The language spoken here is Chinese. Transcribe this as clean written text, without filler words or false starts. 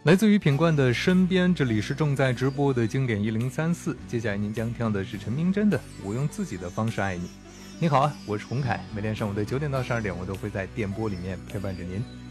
来自于品冠的身边，这里是正在直播的经典1034。接下来您将听到的是陈明真的《我用自己的方式爱你》。你好啊，我是洪凯，每天上午的9点到12点，我都会在电波里面陪伴着您。